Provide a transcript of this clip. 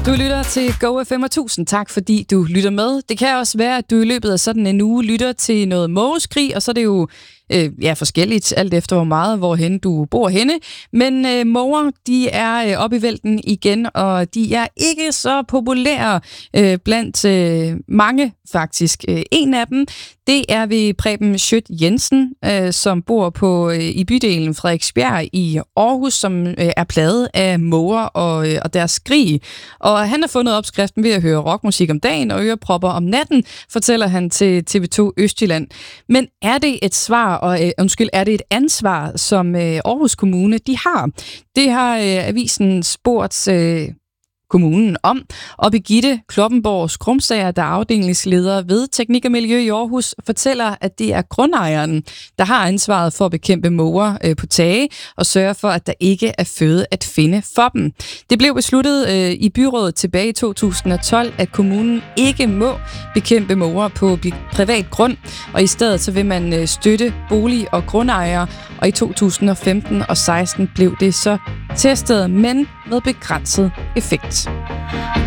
Du lytter til GoFM, og tusind tak, fordi du lytter med. Det kan også være, at du i løbet af sådan en uge lytter til noget mågeskrig, og så er det jo forskelligt, alt efter hvor meget, hvorhen du bor henne. Men måger, de er oppe i vælten igen, og de er ikke så populære blandt mange, faktisk. En af dem, det er ved Preben Schødt Jensen, som bor i bydelen Frederiksbjerg i Aarhus, som er plaget af måger og deres skrig. Og han har fundet opskriften ved at høre rockmusik om dagen og ørepropper om natten, fortæller han til TV2 Østjylland. Men er det et svar, er det et ansvar, som Aarhus Kommune de har? Det har avisen spurgt kommunen om, og Birgitte Kloppenborg Skrumsager, der er afdelingsleder ved Teknik og Miljø i Aarhus, fortæller, at det er grundejeren, der har ansvaret for at bekæmpe måger på tage og sørge for, at der ikke er føde at finde for dem. Det blev besluttet i byrådet tilbage i 2012, at kommunen ikke må bekæmpe måger på privat grund, og i stedet så vil man støtte bolig- og grundejere, og i 2015 og 16 blev det så testet, men med begrænset effekt.